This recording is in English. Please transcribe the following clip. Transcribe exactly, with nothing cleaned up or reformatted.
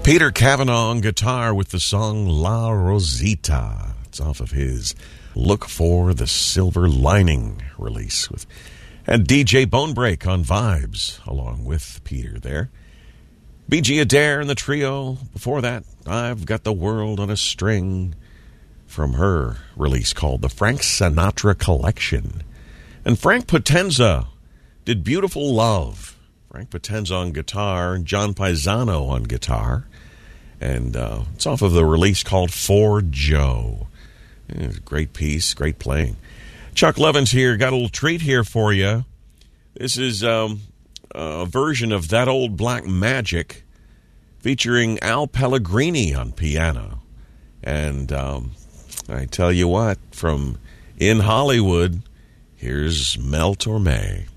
Peter Cavanaugh on guitar with the song La Rosita. It's off of his Look for the Silver Lining release. With, and D J Bonebreak on Vibes, along with Peter there. B G Adair and the trio. Before that, I've Got the World on a String from her release called the Frank Sinatra Collection. And Frank Potenza did Beautiful Love. Frank Potenza on guitar, John Paisano on guitar. And uh, it's off of the release called For Joe. Yeah, great piece, great playing. Chuck Levins here, got a little treat here for you. This is um, a version of That Old Black Magic featuring Al Pellegrini on piano. And um, I tell you what, from In Hollywood, here's Mel Torme.